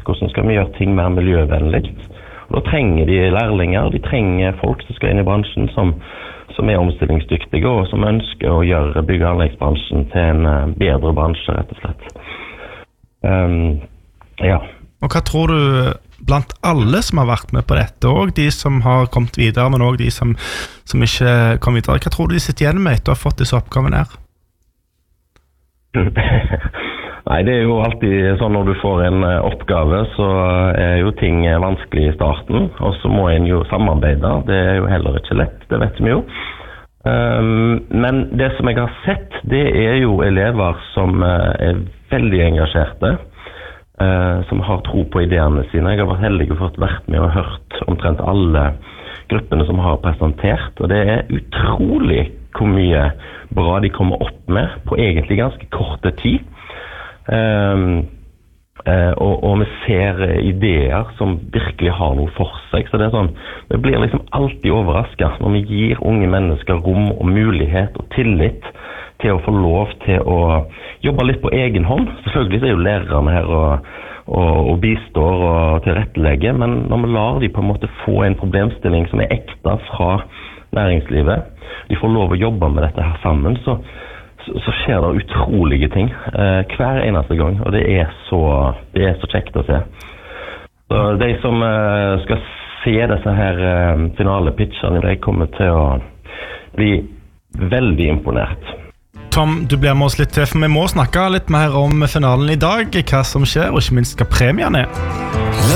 hvordan skal vi gjøre ting mer miljøvennlig. Og da trenger de lærlinger, de trenger folk som skal inn i bransjen som omstillingsdyktige og som ønsker å gjøre bygg- og anleggsbransjen til en bedre bransje, rett og slett. Ja. Og hva tror du blant alle som har vært med på dette, og de som har kommet videre, men også de som ikke kom videre, hva tror du de sitter igjen med etter å ha fått disse oppgavene her? Nei, det jo alltid sånn når du får en oppgave, så jo ting vanskelig i starten, og så må en jo samarbeide. Det jo heller ikke lett, det vet vi jo. Men det som jeg har sett, det jo elever som veldig engasjerte, som har tro på ideene sine. Jeg har vært heldig og fått vært med og hørt omtrent alle gruppene som har presentert, og det utrolig hvor mye bra de kommer opp med på egentlig ganske korte tid. Og vi ser ideer som virkelig har noe for seg, så det sånn, vi blir liksom alltid overrasket når vi gir unge mennesker rom og mulighet og tillit til å få lov til å jobbe litt på egen hånd. Selvfølgelig jo lærerne her og bistår og tilrettelegger, men når vi lar de på en måte få en problemstilling som ekte fra næringslivet, de får lov å jobbe med dette her sammen, så skjer det utrolige ting hver eneste gang, og det så kjekt å se. Så de som skal se disse her finalepitchene, de kommer til å bli veldig imponert. Tom, du blir med oss litt til, for vi må snakke litt mer om finalen i dag, hva som skjer, og ikke minst hva premien